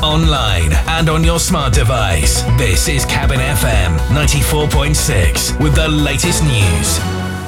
online and on your smart device. This is Cabin FM 94.6 with the latest news.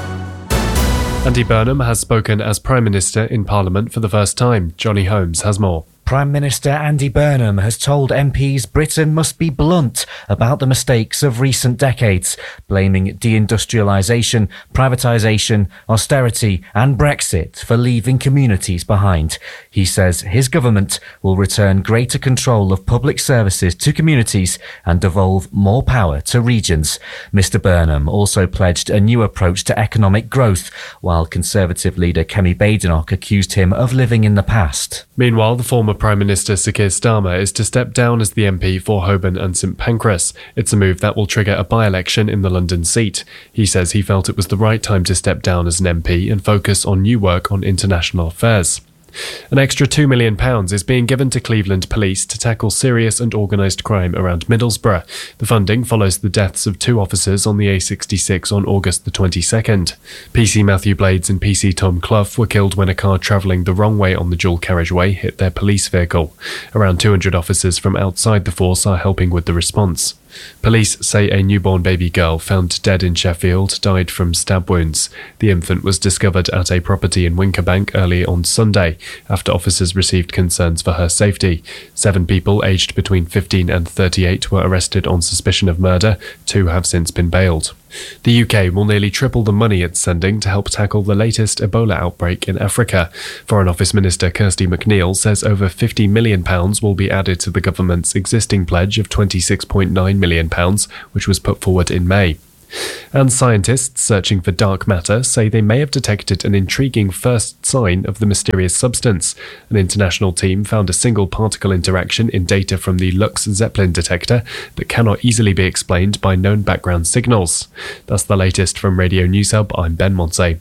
Andy Burnham has spoken as Prime Minister in Parliament for the first time. Johnny Holmes has more. Prime Minister Andy Burnham has told MPs Britain must be blunt about the mistakes of recent decades, blaming deindustrialisation, privatisation, austerity and Brexit for leaving communities behind. He says his government will return greater control of public services to communities and devolve more power to regions. Mr Burnham also pledged a new approach to economic growth, while Conservative leader Kemi Badenoch accused him of living in the past. Meanwhile, the former Prime Minister Sir Keir Starmer is to step down as the MP for Holborn and St Pancras. It's a move that will trigger a by-election in the London seat. He says he felt it was the right time to step down as an MP and focus on new work on international affairs. An extra £2 million is being given to Cleveland Police to tackle serious and organised crime around Middlesbrough. The funding follows the deaths of 2 officers on the A66 on August the 22nd. PC Matthew Blades and PC Tom Clough were killed when a car travelling the wrong way on the dual carriageway hit their police vehicle. Around 200 officers from outside the force are helping with the response. Police say a newborn baby girl found dead in Sheffield died from stab wounds. The infant was discovered at a property in Winkerbank early on Sunday, after officers received concerns for her safety. 7 people aged between 15 and 38 were arrested on suspicion of murder. 2 have since been bailed. The UK will nearly triple the money it's sending to help tackle the latest Ebola outbreak in Africa. Foreign Office Minister Kirsty McNeil says over £50 million will be added to the government's existing pledge of £26.9 million, which was put forward in May. And scientists searching for dark matter say they may have detected an intriguing first sign of the mysterious substance. An international team found a single particle interaction in data from the Lux Zeppelin detector that cannot easily be explained by known background signals. That's the latest from Radio News Hub. I'm Ben Montse.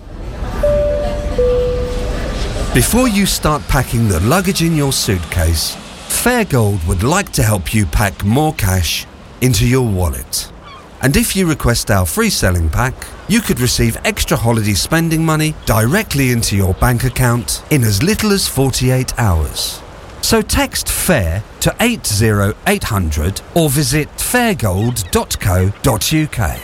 Before you start packing the luggage in your suitcase, Fairgold would like to help you pack more cash into your wallet. And if you request our free selling pack, you could receive extra holiday spending money directly into your bank account in as little as 48 hours. So text FAIR to 80800 or visit fairgold.co.uk.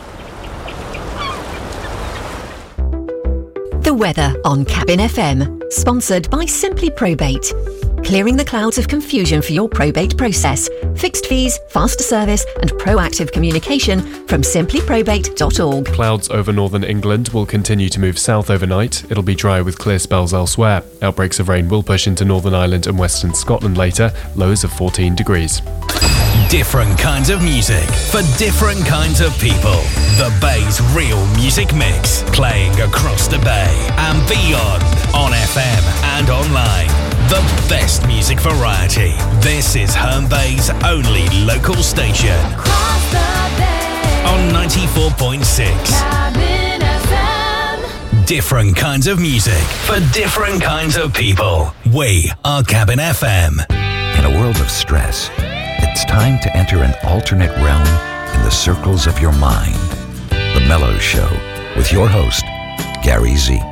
The weather on Cabin FM, sponsored by Simply Probate. Clearing the clouds of confusion for your probate process. Fixed fees, faster service and proactive communication from simplyprobate.org. Clouds over northern England will continue to move south overnight. It'll be dry with clear spells elsewhere. Outbreaks of rain will push into Northern Ireland and western Scotland later, lows of 14 degrees. Different kinds of music for different kinds of people. The Bay's real music mix, playing across the Bay and beyond on FM and online. The best music variety. This is Herne Bay's only local station. Across the Bay. On 94.6. Cabin FM. Different kinds of music for different kinds of people. We are Cabin FM. In a world of stress, it's time to enter an alternate realm in the circles of your mind. The Mellow Show with your host, Gary Z.